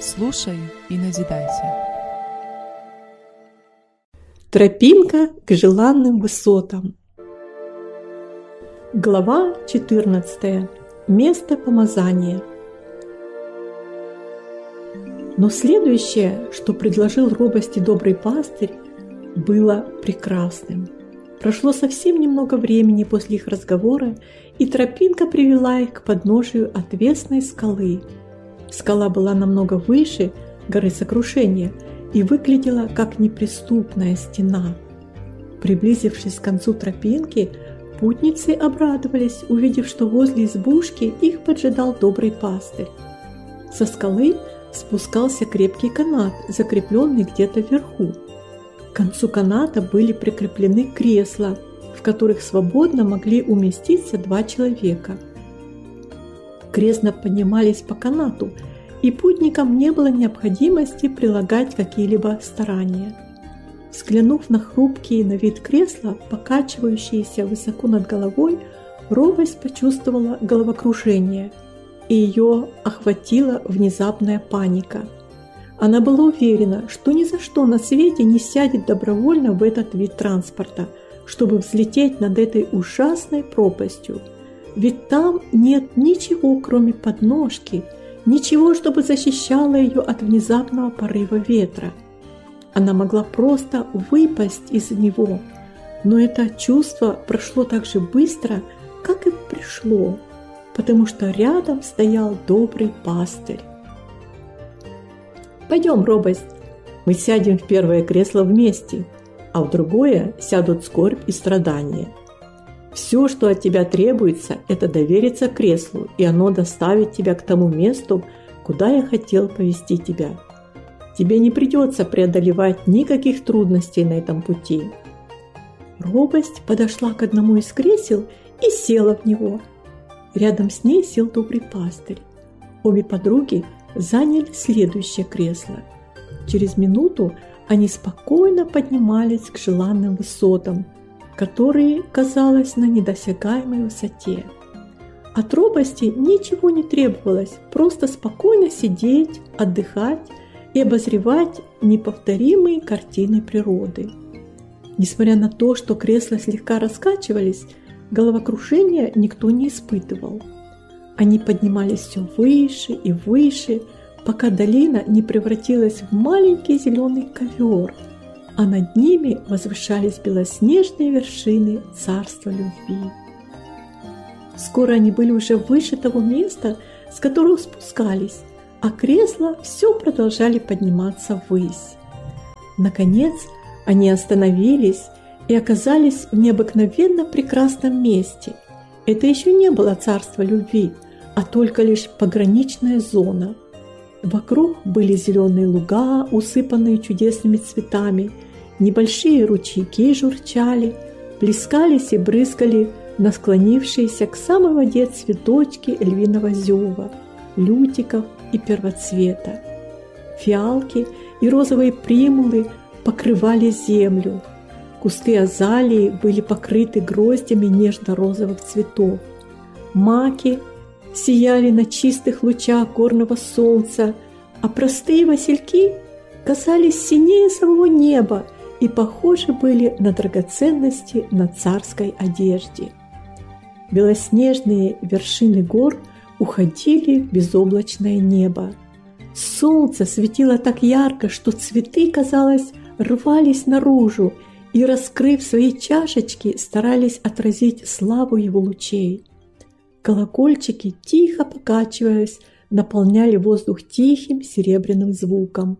Слушай и назидайся. Тропинка к желанным высотам. Глава 14. Место помазания. Но следующее, что предложил робости добрый пастырь, было прекрасным. Прошло совсем немного времени после их разговора, и тропинка привела их к подножию отвесной скалы. Скала была намного выше горы Сокрушения и выглядела как неприступная стена. Приблизившись к концу тропинки, путницы обрадовались, увидев, что возле избушки их поджидал добрый пастырь. Со скалы спускался крепкий канат, закрепленный где-то вверху. К концу каната были прикреплены кресла, в которых свободно могли уместиться 2 человека. Кресла поднимались по канату, и путникам не было необходимости прилагать какие-либо старания. Взглянув на хрупкие на вид кресла, покачивающиеся высоко над головой, робость почувствовала головокружение, и ее охватила внезапная паника. Она была уверена, что ни за что на свете не сядет добровольно в этот вид транспорта, чтобы взлететь над этой ужасной пропастью. Ведь там нет ничего, кроме подножки, ничего, чтобы защищало ее от внезапного порыва ветра. Она могла просто выпасть из него, но это чувство прошло так же быстро, как и пришло, потому что рядом стоял добрый пастырь. «Пойдем, робость, мы сядем в первое кресло вместе, а в другое сядут скорбь и страдания. Все, что от тебя требуется, это довериться креслу, и оно доставит тебя к тому месту, куда я хотел повести тебя. Тебе не придется преодолевать никаких трудностей на этом пути». Робость подошла к одному из кресел и села в него. Рядом с ней сел добрый пастырь. Обе подруги заняли следующее кресло. Через минуту они спокойно поднимались к желанным высотам, которые, казалось, на недосягаемой высоте. От робости ничего не требовалось, просто спокойно сидеть, отдыхать и обозревать неповторимые картины природы. Несмотря на то, что кресла слегка раскачивались, головокружения никто не испытывал. Они поднимались все выше и выше, пока долина не превратилась в маленький зеленый ковер, а над ними возвышались белоснежные вершины царства любви. Скоро они были уже выше того места, с которого спускались, а кресла все продолжали подниматься ввысь. Наконец они остановились и оказались в необыкновенно прекрасном месте. Это еще не было царство любви, а только лишь пограничная зона. Вокруг были зеленые луга, усыпанные чудесными цветами, небольшие ручейки журчали, плескались и брызгали на склонившиеся к самой воде цветочки львиного зева, лютиков и первоцвета. Фиалки и розовые примулы покрывали землю. Кусты азалии были покрыты гроздями нежно-розовых цветов. Маки сияли на чистых лучах горного солнца, а простые васильки казались синее самого неба и похожи были на драгоценности на царской одежде. Белоснежные вершины гор уходили в безоблачное небо. Солнце светило так ярко, что цветы, казалось, рвались наружу и, раскрыв свои чашечки, старались отразить славу его лучей. Колокольчики, тихо покачиваясь, наполняли воздух тихим серебряным звуком.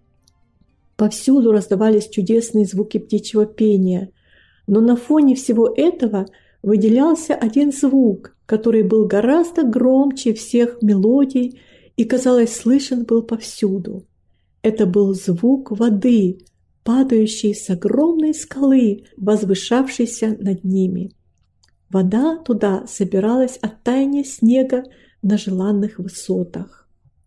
Повсюду раздавались чудесные звуки птичьего пения, но на фоне всего этого выделялся один звук, который был гораздо громче всех мелодий и, казалось, слышен был повсюду. Это был звук воды, падающей с огромной скалы, возвышавшейся над ними. Вода туда собиралась от таяния снега на желанных высотах.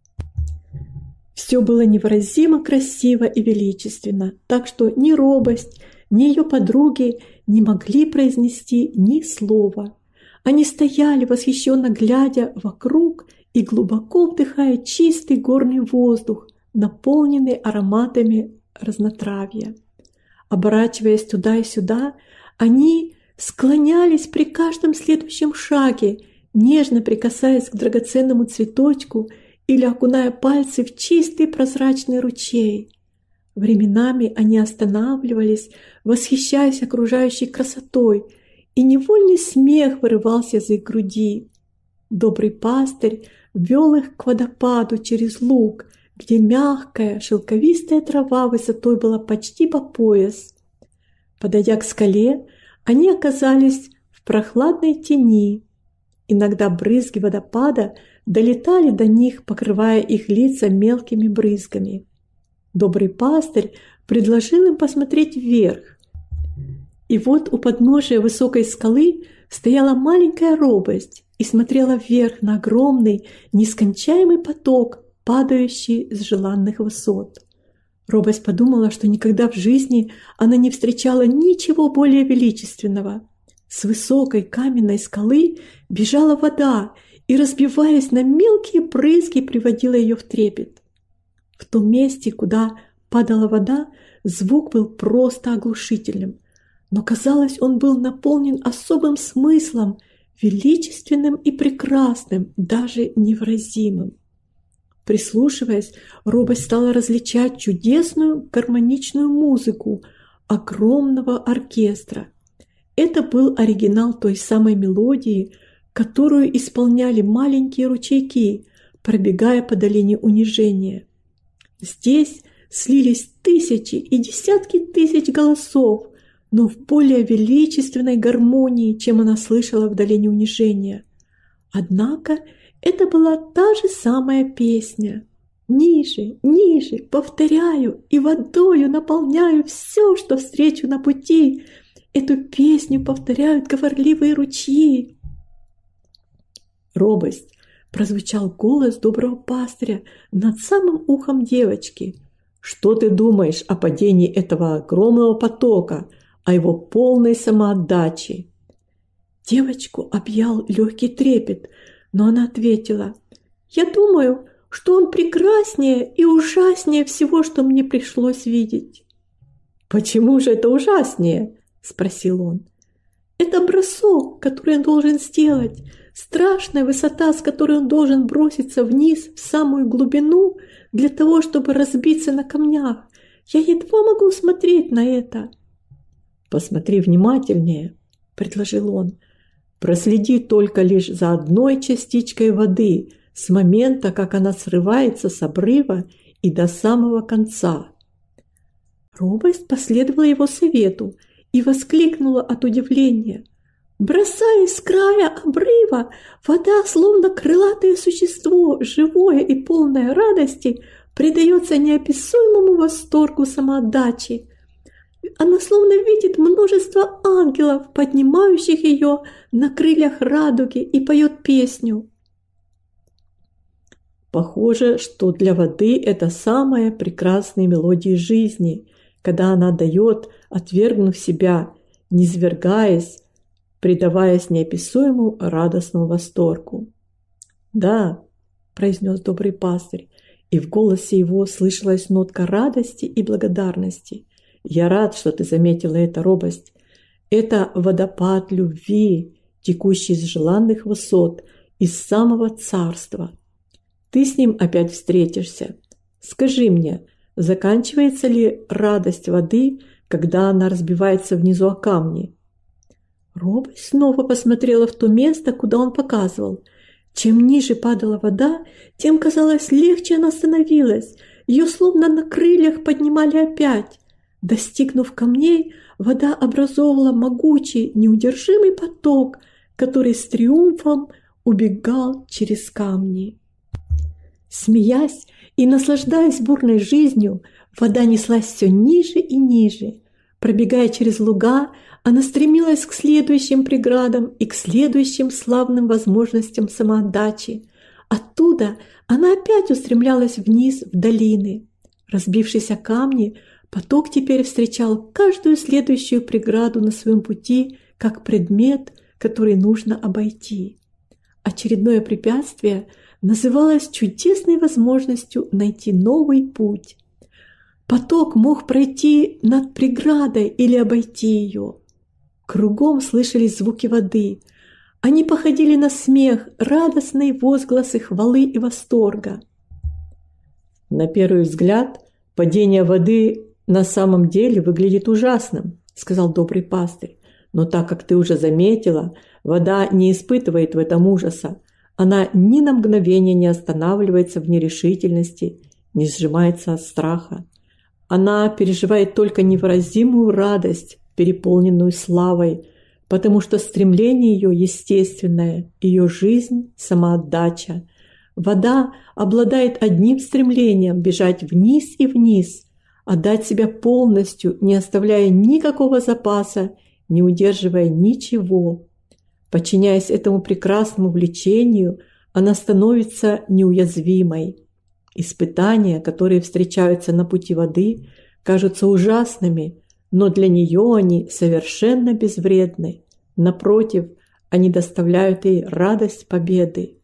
Все было невыразимо красиво и величественно, так что ни робость, ни ее подруги не могли произнести ни слова. Они стояли, восхищенно глядя вокруг и глубоко вдыхая чистый горный воздух, наполненный ароматами разнотравья. Оборачиваясь туда и сюда, они склонялись при каждом следующем шаге, нежно прикасаясь к драгоценному цветочку или окуная пальцы в чистый прозрачный ручей. Временами они останавливались, восхищаясь окружающей красотой, и невольный смех вырывался из их груди. Добрый пастырь вел их к водопаду через луг, где мягкая шелковистая трава высотой была почти по пояс. Подойдя к скале, они оказались в прохладной тени. Иногда брызги водопада долетали до них, покрывая их лица мелкими брызгами. Добрый пастырь предложил им посмотреть вверх. И вот у подножия высокой скалы стояла маленькая робость и смотрела вверх на огромный, нескончаемый поток, падающий с желанных высот. Робость подумала, что никогда в жизни она не встречала ничего более величественного. С высокой каменной скалы бежала вода и, разбиваясь на мелкие брызги, приводила ее в трепет. В том месте, куда падала вода, звук был просто оглушительным, но, казалось, он был наполнен особым смыслом, величественным и прекрасным, даже невыразимым. Прислушиваясь, робость стала различать чудесную гармоничную музыку огромного оркестра. Это был оригинал той самой мелодии, которую исполняли маленькие ручейки, пробегая по долине унижения. Здесь слились тысячи и десятки тысяч голосов, но в более величественной гармонии, чем она слышала в долине унижения. Однако это была та же самая песня. Ниже, ниже, повторяю, и водою наполняю все, что встречу на пути. Эту песню повторяют говорливые ручьи. Робость, прозвучал голос доброго пастыря над самым ухом девочки. Что ты думаешь о падении этого огромного потока, о его полной самоотдаче? Девочку объял легкий трепет, но она ответила: «Я думаю, что он прекраснее и ужаснее всего, что мне пришлось видеть». «Почему же это ужаснее?» – спросил он. «Это бросок, который он должен сделать, страшная высота, с которой он должен броситься вниз в самую глубину для того, чтобы разбиться на камнях. Я едва могу смотреть на это». «Посмотри внимательнее», – предложил он. «Проследи только лишь за одной частичкой воды с момента, как она срывается с обрыва и до самого конца». Робость последовала его совету и воскликнула от удивления: «Бросаясь с края обрыва, вода, словно крылатое существо, живое и полное радости, предается неописуемому восторгу самоотдачи. Она словно видит множество ангелов, поднимающих ее на крыльях радуги, и поет песню». Похоже, что для воды это самая прекрасная мелодия жизни, когда она дает, отвергнув себя, низвергаясь, предаваясь неописуемому радостному восторгу. «Да», – произнес добрый пастырь, и в голосе его слышалась нотка радости и благодарности. «Я рад, что ты заметила это, робость. Это водопад любви, текущий с желанных высот, из самого царства. Ты с ним опять встретишься. Скажи мне, заканчивается ли радость воды, когда она разбивается внизу о камни?» Робость снова посмотрела в то место, куда он показывал. Чем ниже падала вода, тем, казалось, легче она становилась. Ее словно на крыльях поднимали опять. Достигнув камней, вода образовывала могучий, неудержимый поток, который с триумфом убегал через камни. Смеясь и наслаждаясь бурной жизнью, вода неслась все ниже и ниже. Пробегая через луга, она стремилась к следующим преградам и к следующим славным возможностям самоотдачи. Оттуда она опять устремлялась вниз в долины. Разбившись о камни, поток теперь встречал каждую следующую преграду на своем пути как предмет, который нужно обойти. Очередное препятствие называлось чудесной возможностью найти новый путь. Поток мог пройти над преградой или обойти ее. Кругом слышались звуки воды. Они походили на смех, радостные возгласы хвалы и восторга. На первый взгляд, падение воды на самом деле выглядит ужасным, сказал добрый пастырь. Но так как ты уже заметила, вода не испытывает в этом ужаса. Она ни на мгновение не останавливается в нерешительности, не сжимается от страха. Она переживает только невыразимую радость, переполненную славой, потому что стремление ее естественное, ее жизнь – самоотдача. Вода обладает одним стремлением – бежать вниз и вниз, отдать себя полностью, не оставляя никакого запаса, не удерживая ничего. Подчиняясь этому прекрасному влечению, она становится неуязвимой. Испытания, которые встречаются на пути воды, кажутся ужасными, но для нее они совершенно безвредны. Напротив, они доставляют ей радость победы.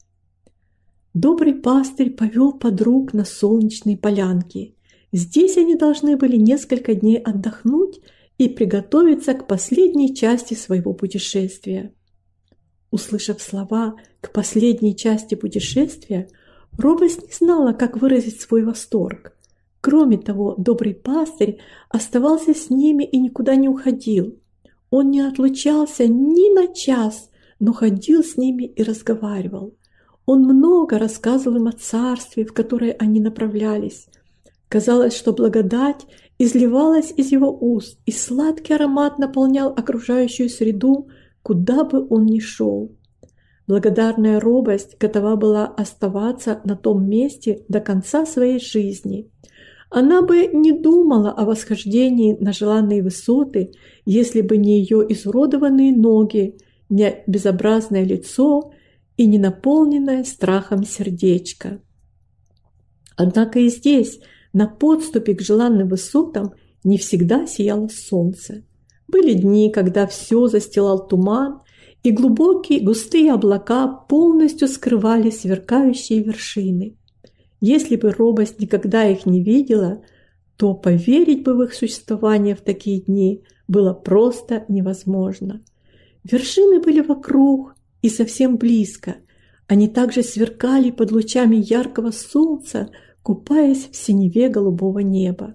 Добрый пастырь повел подруг на солнечные полянки. Здесь они должны были несколько дней отдохнуть и приготовиться к последней части своего путешествия. Услышав слова «к последней части путешествия», робость не знала, как выразить свой восторг. Кроме того, добрый пастырь оставался с ними и никуда не уходил. Он не отлучался ни на час, но ходил с ними и разговаривал. Он много рассказывал им о царстве, в которое они направлялись. Казалось, что благодать изливалась из его уст, и сладкий аромат наполнял окружающую среду, куда бы он ни шел. Благодарная робость готова была оставаться на том месте до конца своей жизни. Она бы не думала о восхождении на желанные высоты, если бы не ее изуродованные ноги, не безобразное лицо и не наполненное страхом сердечко. Однако и здесь, на подступе к желанным высотам, не всегда сияло солнце. Были дни, когда все застилал туман, и глубокие густые облака полностью скрывали сверкающие вершины. Если бы робость никогда их не видела, то поверить бы в их существование в такие дни было просто невозможно. Вершины были вокруг и совсем близко. Они также сверкали под лучами яркого солнца, купаясь в синеве голубого неба.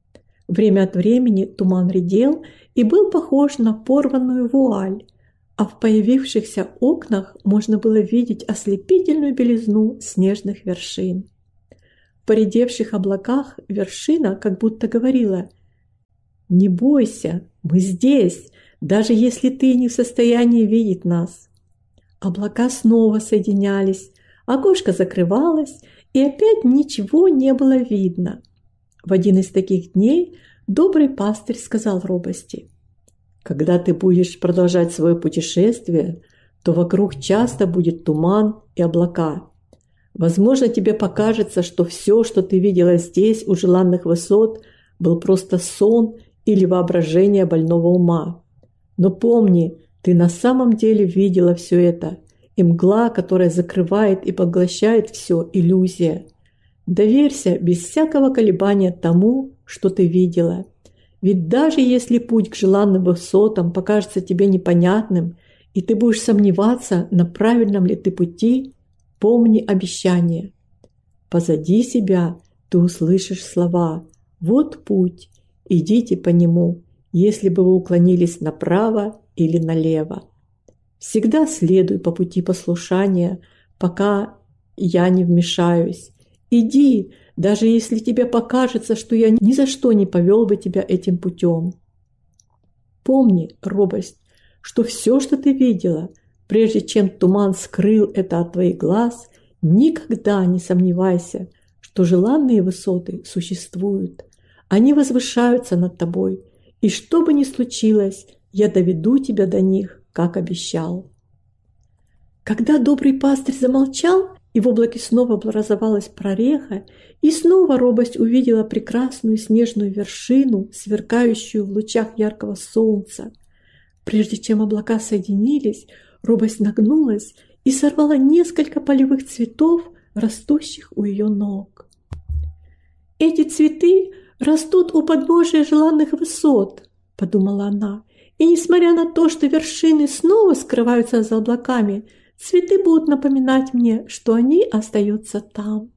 Время от времени туман редел и был похож на порванную вуаль, а в появившихся окнах можно было видеть ослепительную белизну снежных вершин. В поредевших облаках вершина как будто говорила: «Не бойся, мы здесь, даже если ты не в состоянии видеть нас». Облака снова соединялись, окошко закрывалось, и опять ничего не было видно. В один из таких дней добрый пастырь сказал робости: «Когда ты будешь продолжать свое путешествие, то вокруг часто будет туман и облака. Возможно, тебе покажется, что все, что ты видела здесь у желанных высот, был просто сон или воображение больного ума. Но помни, ты на самом деле видела все это, и мгла, которая закрывает и поглощает все, иллюзия. Доверься без всякого колебания тому, что ты видела. Ведь даже если путь к желанным высотам покажется тебе непонятным, и ты будешь сомневаться, на правильном ли ты пути, помни обещание. Позади себя ты услышишь слова: «Вот путь, идите по нему, если бы вы уклонились направо или налево». Всегда следуй по пути послушания, пока я не вмешаюсь. Иди, даже если тебе покажется, что я ни за что не повел бы тебя этим путем. Помни, робость, что все, что ты видела, прежде чем туман скрыл это от твоих глаз, никогда не сомневайся, что желанные высоты существуют. Они возвышаются над тобой, и что бы ни случилось, я доведу тебя до них, как обещал. Когда добрый пастырь замолчал, и в облаке снова образовалась прореха, и снова робость увидела прекрасную снежную вершину, сверкающую в лучах яркого солнца. Прежде чем облака соединились, робость нагнулась и сорвала несколько полевых цветов, растущих у ее ног. «Эти цветы растут у подножия желанных высот», – подумала она, «и несмотря на то, что вершины снова скрываются за облаками, цветы будут напоминать мне, что они остаются там».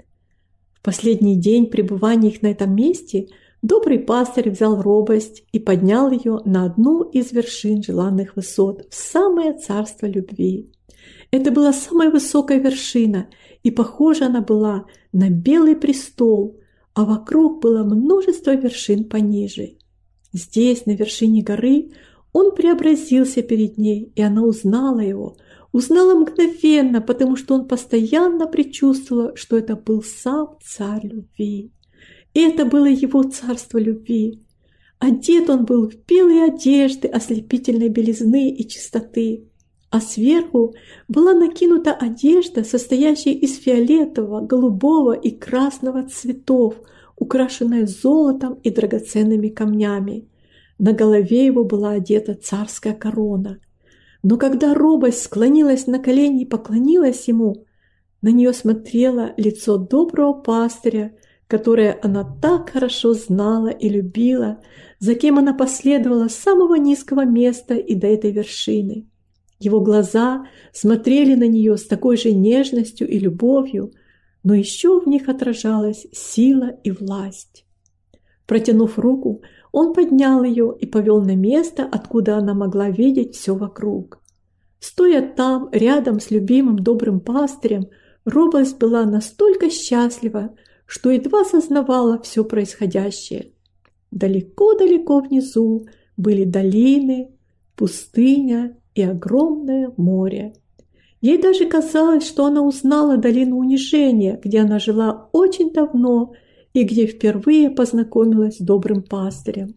В последний день пребывания их на этом месте добрый пастырь взял робость и поднял ее на одну из вершин желанных высот, в самое царство любви. Это была самая высокая вершина, и похожа она была на белый престол, а вокруг было множество вершин пониже. Здесь, на вершине горы, он преобразился перед ней, и она узнала его, узнала мгновенно, потому что он постоянно предчувствовал, что это был сам царь любви. И это было его царство любви. Одет он был в белые одежды ослепительной белизны и чистоты, а сверху была накинута одежда, состоящая из фиолетового, голубого и красного цветов, украшенная золотом и драгоценными камнями. На голове его была одета царская корона. Но когда робость склонилась на колени и поклонилась ему, на нее смотрело лицо доброго пастыря, которое она так хорошо знала и любила, за кем она последовала с самого низкого места и до этой вершины. Его глаза смотрели на нее с такой же нежностью и любовью, но еще в них отражалась сила и власть. Протянув руку, он поднял ее и повел на место, откуда она могла видеть все вокруг. Стоя там, рядом с любимым добрым пастырем, робость была настолько счастлива, что едва сознавала все происходящее. Далеко-далеко внизу были долины, пустыня и огромное море. Ей даже казалось, что она узнала долину унижения, где она жила очень давно и где впервые познакомилась с добрым пастырем.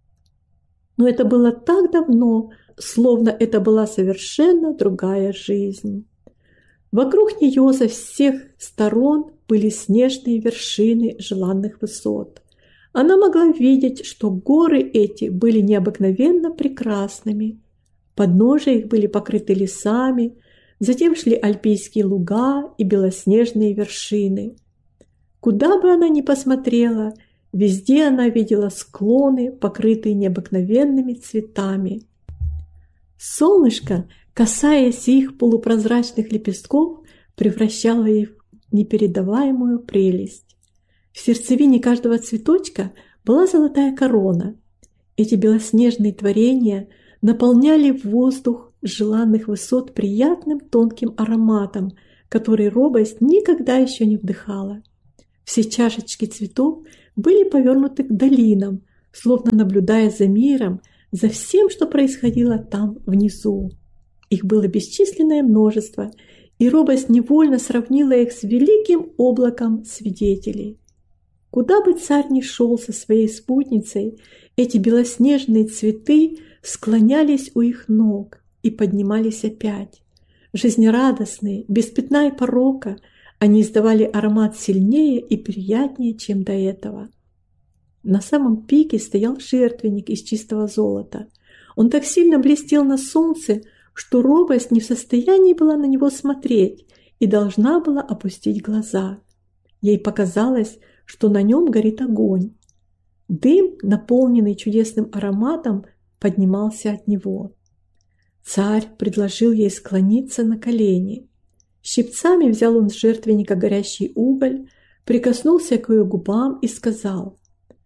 Но это было так давно, словно это была совершенно другая жизнь. Вокруг нее со всех сторон были снежные вершины желанных высот. Она могла видеть, что горы эти были необыкновенно прекрасными. Подножия их были покрыты лесами, затем шли альпийские луга и белоснежные вершины. Куда бы она ни посмотрела, везде она видела склоны, покрытые необыкновенными цветами. Солнышко, касаясь их полупрозрачных лепестков, превращало их в непередаваемую прелесть. В сердцевине каждого цветочка была золотая корона. Эти белоснежные творения наполняли воздух желанных высот приятным тонким ароматом, который робость никогда еще не вдыхала. Все чашечки цветов были повернуты к долинам, словно наблюдая за миром, за всем, что происходило там внизу. Их было бесчисленное множество, и робость невольно сравнила их с великим облаком свидетелей. Куда бы царь ни шел со своей спутницей, эти белоснежные цветы склонялись у их ног и поднимались опять. Жизнерадостные, без пятна и порока, они издавали аромат сильнее и приятнее, чем до этого. На самом пике стоял жертвенник из чистого золота. Он так сильно блестел на солнце, что робость не в состоянии была на него смотреть и должна была опустить глаза. Ей показалось, что на нем горит огонь. Дым, наполненный чудесным ароматом, поднимался от него. Царь предложил ей склониться на колени. Щипцами взял он с жертвенника горящий уголь, прикоснулся к ее губам и сказал: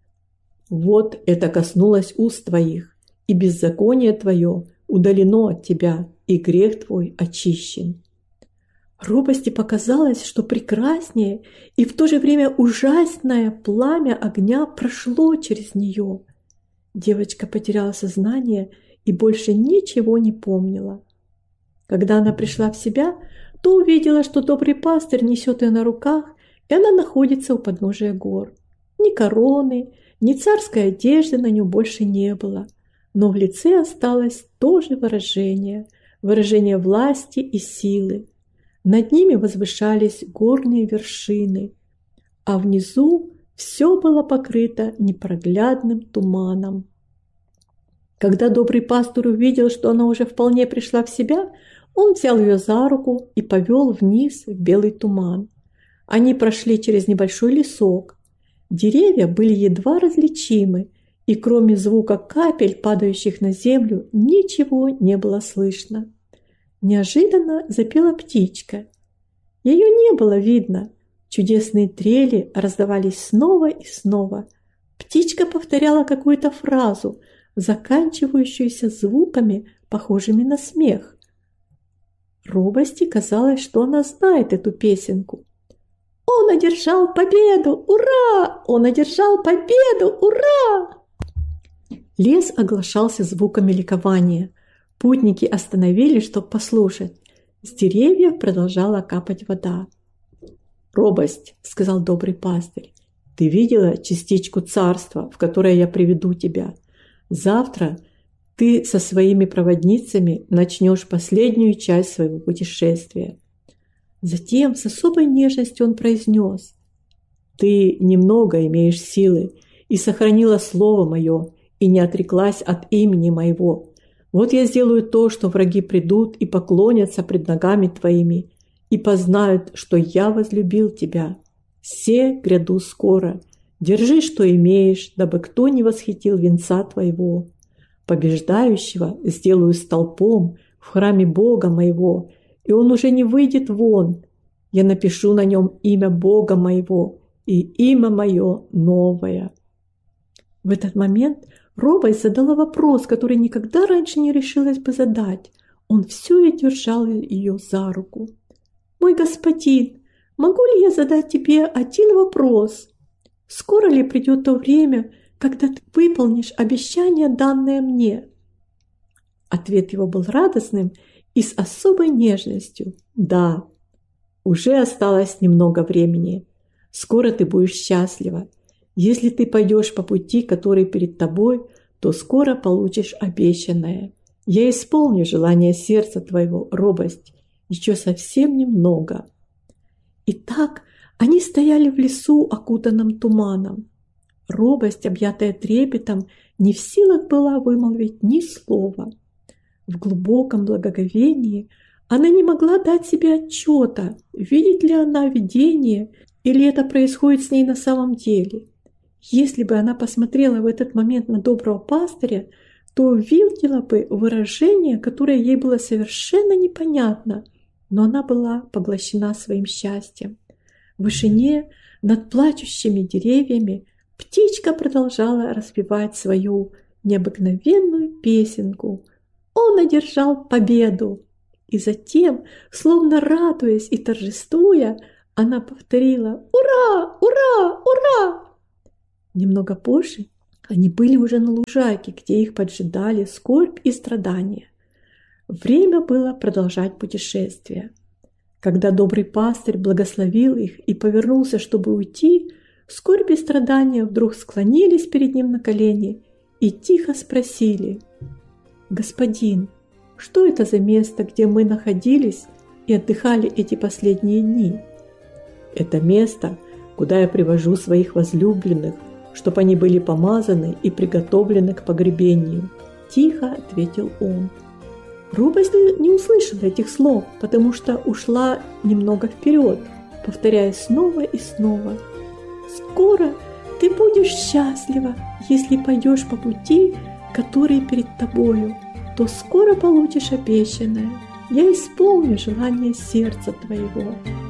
«Вот это коснулось уст твоих, и беззаконие твое удалено от тебя, и грех твой очищен». Робости показалось, что прекраснее и в то же время ужасное пламя огня прошло через нее. Девочка потеряла сознание и больше ничего не помнила. Когда она пришла в себя, то увидела, что добрый пастырь несет ее на руках, и она находится у подножия гор. Ни короны, ни царской одежды на нем больше не было, но в лице осталось то же выражение власти и силы. Над ними возвышались горные вершины, а внизу все было покрыто непроглядным туманом. Когда добрый пастырь увидел, что она уже вполне пришла в себя, он взял ее за руку и повел вниз в белый туман. Они прошли через небольшой лесок. Деревья были едва различимы, и кроме звука капель, падающих на землю, ничего не было слышно. Неожиданно запела птичка. Ее не было видно. Чудесные трели раздавались снова и снова. Птичка повторяла какую-то фразу, заканчивающуюся звуками, похожими на смех. Робости казалось, что она знает эту песенку. «Он одержал победу! Ура! Он одержал победу! Ура!» Лес оглашался звуками ликования. Путники остановились, чтобы послушать. С деревьев продолжала капать вода. «Робость», — сказал добрый пастырь, — «ты видела частичку царства, в которое я приведу тебя? Завтра ты со своими проводницами начнешь последнюю часть своего путешествия». Затем с особой нежностью он произнес: «Ты немного имеешь силы и сохранила слово мое, и не отреклась от имени моего. Вот я сделаю то, что враги придут и поклонятся пред ногами твоими, и познают, что я возлюбил тебя. Се гряду скоро. Держи, что имеешь, дабы кто не восхитил венца твоего. Побеждающего сделаю столпом в храме Бога моего, и он уже не выйдет вон. Я напишу на нем имя Бога моего и имя мое новое». В этот момент Робость задала вопрос, который никогда раньше не решилась бы задать. Он все и держал ее за руку. «Мой господин, могу ли я задать тебе один вопрос? Скоро ли придет то время, когда ты выполнишь обещание, данное мне?» Ответ его был радостным и с особой нежностью. «Да, уже осталось немного времени. Скоро ты будешь счастлива. Если ты пойдешь по пути, который перед тобой, то скоро получишь обещанное. Я исполню желание сердца твоего, Робость, еще совсем немного». Итак, они стояли в лесу, окутанном туманом. Робость, объятая трепетом, не в силах была вымолвить ни слова. В глубоком благоговении она не могла дать себе отчета, видит ли она видение или это происходит с ней на самом деле. Если бы она посмотрела в этот момент на доброго пастыря, то увидела бы выражение, которое ей было совершенно непонятно, но она была поглощена своим счастьем. В вышине, над плачущими деревьями, птичка продолжала распевать свою необыкновенную песенку. Он одержал победу. И затем, словно радуясь и торжествуя, она повторила: «Ура! Ура! Ура!» Немного позже они были уже на лужайке, где их поджидали скорбь и страдания. Время было продолжать путешествие. Когда добрый пастырь благословил их и повернулся, чтобы уйти, скорбь и страдания вдруг склонились перед ним на колени и тихо спросили: «Господин, что это за место, где мы находились и отдыхали эти последние дни?» «Это место, куда я привожу своих возлюбленных, чтобы они были помазаны и приготовлены к погребению», – тихо ответил он. Робость не услышала этих слов, потому что ушла немного вперед, повторяя снова и снова: «Скоро ты будешь счастлива, если пойдешь по пути, который перед тобою, то скоро получишь обещанное. Я исполню желание сердца твоего».